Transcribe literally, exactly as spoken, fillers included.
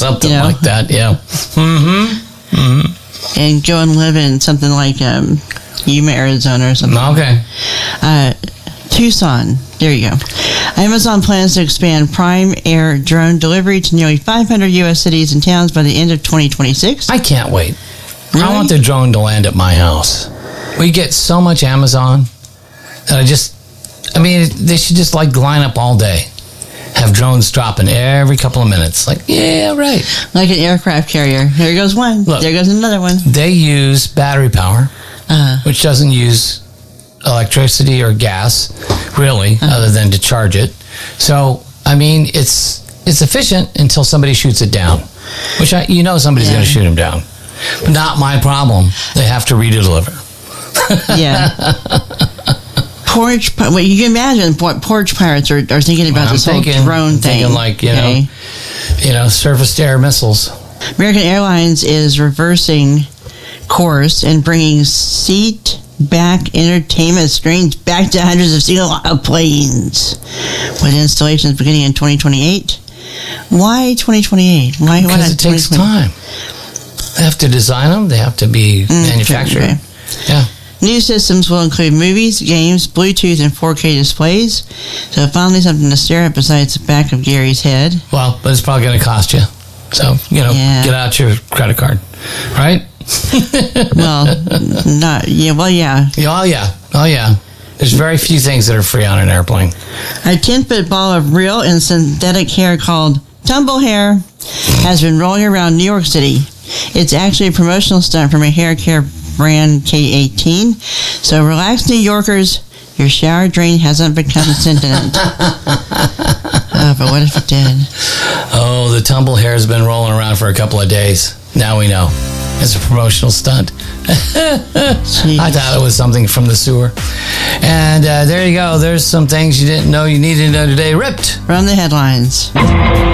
something you know? like that, yeah. Mm-hmm. Mm-hmm. And go and live in something like um, Yuma, Arizona or something. Okay. Uh, Tucson. There you go. Amazon plans to expand Prime Air drone delivery to nearly five hundred U S cities and towns by the end of twenty twenty-six. I can't wait. Really? I want the drone to land at my house. We get so much Amazon that I just, I mean, they should just like line up all day. Have drones dropping every couple of minutes. Like, yeah, right. Like an aircraft carrier. There goes one. Look, there goes another one. They use battery power, Uh, which doesn't use electricity or gas, really, Uh-huh. other than to charge it. So, I mean, it's it's efficient until somebody shoots it down, which I, you know somebody's Yeah. going to shoot them down. But not my problem. They have to redeliver. yeah. Porch, pi- well, you can imagine what porch pirates are, are thinking about I'm this thinking, whole drone I'm thing. thinking like, you okay? know, you know, surface-to-air missiles. American Airlines is reversing course and bringing seat back entertainment screens back to hundreds of single-aisle planes, with installations beginning in twenty twenty-eight. Why twenty twenty-eight? Why? why Because not it takes twenty twenty? time. They have to design them. They have to be Mm, manufactured. okay. Yeah. New systems will include movies, games, Bluetooth, and four K displays. So finally something to stare at besides the back of Gary's head. Well, but it's probably going to cost you. So, you know, Yeah. get out your credit card. Right? Well, not, yeah, well, yeah. Yeah, Oh, yeah. Oh, yeah. There's very few things that are free on an airplane. A ten-foot ball of real and synthetic hair called tumble hair has been rolling around New York City. It's actually a promotional stunt from a hair care brand K eighteen. So relax, New Yorkers. Your shower drain hasn't become sentient. Oh, but what if it did? Oh, the tumble hair has been rolling around for a couple of days. Now we know. It's a promotional stunt. I thought it was something from the sewer. And uh, there you go. There's some things you didn't know you needed to know today. Ripped From the headlines.